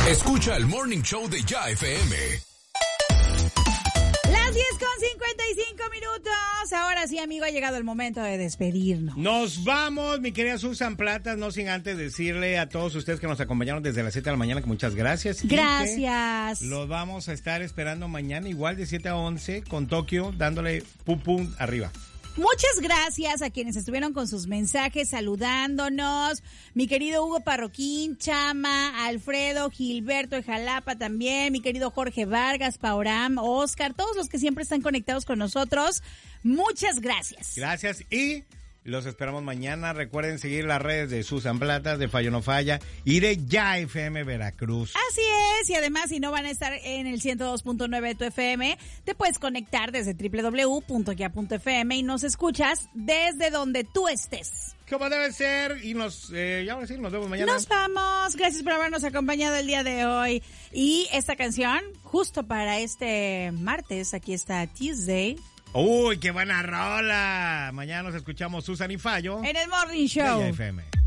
Escucha el Morning Show de Ya FM. Las 10:55 minutos. Ahora sí, amigo, ha llegado el momento de despedirnos. Nos vamos, mi querida Susan Platas, no sin antes decirle a todos ustedes que nos acompañaron desde las 7 de la mañana que muchas gracias. Gracias. Los vamos a estar esperando mañana igual de 7 a 11 con Tokio dándole pum pum arriba. Muchas gracias a quienes estuvieron con sus mensajes saludándonos. Mi querido Hugo Parroquín, Chama, Alfredo, Gilberto de Jalapa también, mi querido Jorge Vargas, Pauram, Oscar, todos los que siempre están conectados con nosotros. Muchas gracias. Gracias y los esperamos mañana. Recuerden seguir las redes de Susan Platas, de Fallo No Falla y de Ya FM Veracruz. Así es, y además si no van a estar en el 102.9 de tu FM, te puedes conectar desde www.ya.fm y nos escuchas desde donde tú estés. Como debe ser, y ya ahora sí, nos vemos mañana. Nos vamos, gracias por habernos acompañado el día de hoy. Y esta canción, justo para este martes, aquí está Tuesday. ¡Uy, qué buena rola! Mañana nos escuchamos Susan y Fallo en el Morning Show. de Ya FM.